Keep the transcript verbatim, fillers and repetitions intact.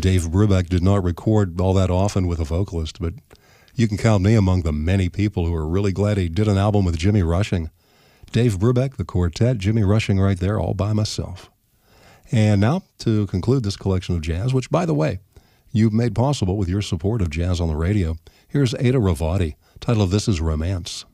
Dave Brubeck did not record all that often with a vocalist, but you can count me among the many people who are really glad he did an album with Jimmy Rushing. Dave Brubeck, the quartet, Jimmy Rushing right there all by myself. And now, to conclude this collection of jazz, which, by the way, you've made possible with your support of Jazz on the Radio, here's Ada Ravati. Title of this is Romance.